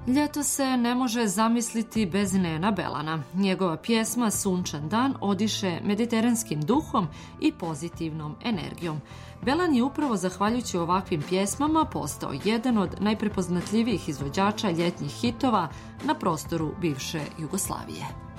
Ljeto se ne može zamisliti bez Nena Belana. Njegova pjesma Sunčan dan odiše mediteranskim duhom i pozitivnom energijom. Belan je upravo zahvaljujući ovakvim pjesmama postao jedan od najprepoznatljivijih izvođača ljetnjih hitova na prostoru bivše Jugoslavije.